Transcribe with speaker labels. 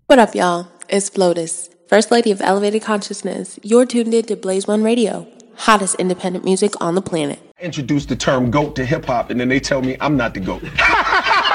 Speaker 1: What up, y'all? It's Flotus, First Lady of Elevated Consciousness. You're tuned in to Blaze One Radio, hottest independent music on the planet.
Speaker 2: Introduce the term GOAT to hip hop, and then they tell me I'm not the GOAT.